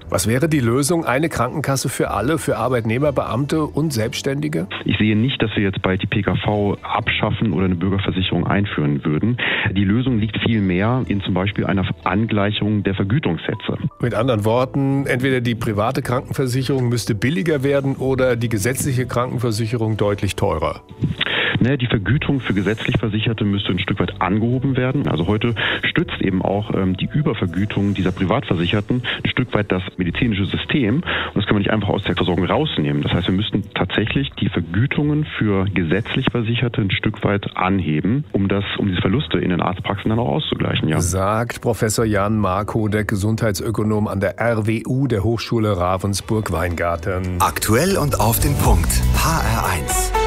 Was wäre die Lösung? Eine Krankenkasse für alle, für Arbeitnehmer, Beamte und Selbstständige? Ich sehe nicht, dass wir jetzt bald die PKV abschaffen oder eine Bürgerversicherung einführen würden. Die Lösung liegt vielmehr in zum Beispiel einer Angleichung der Vergütungssätze. Mit anderen Worten, entweder die private Krankenversicherung müsste billiger werden oder die gesetzliche Krankenversicherung deutlich teurer. Die Vergütung für gesetzlich Versicherte müsste ein Stück weit angehoben werden. Also heute stützt eben auch die Übervergütung dieser Privatversicherten ein Stück weit das medizinische System. Und das kann man nicht einfach aus der Versorgung rausnehmen. Das heißt, wir müssten tatsächlich die Vergütungen für gesetzlich Versicherte ein Stück weit anheben, um diese Verluste in den Arztpraxen dann auch auszugleichen. Ja. Sagt Professor Jan Markow, Gesundheitsökonom an der RWU der Hochschule Ravensburg-Weingarten. Aktuell und auf den Punkt. HR1.